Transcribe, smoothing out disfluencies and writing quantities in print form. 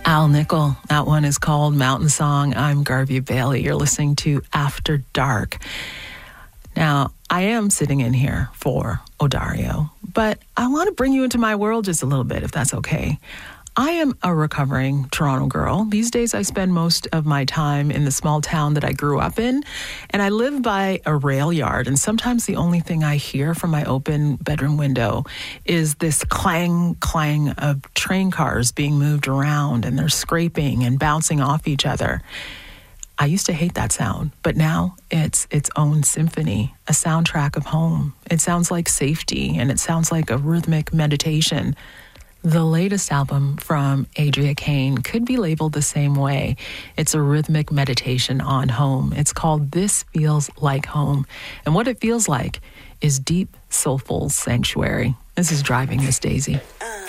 Al Nickel. That one is called Mountain Song. I'm Garvey Bailey. You're listening to After Dark. Now, I am sitting in here for Odario, but I want to bring you into my world just a little bit, if that's okay. I am a recovering Toronto girl. These days, I spend most of my time in the small town that I grew up in, and I live by a rail yard, and sometimes the only thing I hear from my open bedroom window is this clang, clang of train cars being moved around, and they're scraping and bouncing off each other. I used to hate that sound, but now it's its own symphony, a soundtrack of home. It sounds like safety, and it sounds like a rhythmic meditation. The latest album from Adria Kane could be labeled the same way. It's a rhythmic meditation on home. It's called This Feels Like Home. And what it feels like is deep, soulful sanctuary. This is Driving Miss Daisy.